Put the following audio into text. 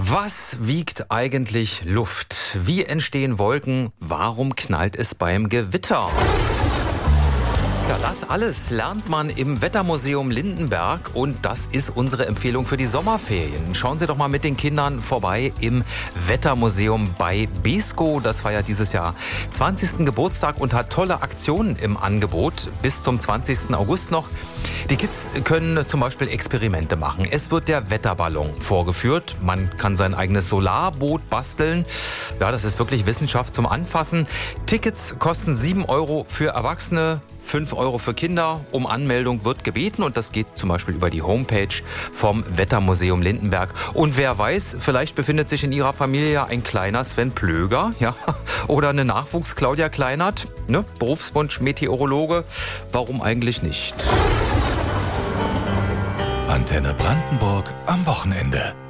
Was wiegt eigentlich Luft? Wie entstehen Wolken? Warum knallt es beim Gewitter? Ja, das alles lernt man im Wettermuseum Lindenberg und das ist unsere Empfehlung für die Sommerferien. Schauen Sie doch mal mit den Kindern vorbei im Wettermuseum bei Beeskow. Das feiert dieses Jahr 20. Geburtstag und hat tolle Aktionen im Angebot bis zum 20. August noch. Die Kids können zum Beispiel Experimente machen. Es wird der Wetterballon vorgeführt. Man kann sein eigenes Solarboot basteln. Ja, das ist wirklich Wissenschaft zum Anfassen. Tickets kosten 7 € für Erwachsene, 5 € für Kinder. Um Anmeldung wird gebeten und das geht zum Beispiel über die Homepage vom Wettermuseum Lindenberg. Und wer weiß, vielleicht befindet sich in Ihrer Familie ja ein kleiner Sven Plöger, ja, oder eine Nachwuchs-Claudia Kleinert, ne? Berufswunsch Meteorologe. Warum eigentlich nicht? Antenne Brandenburg am Wochenende.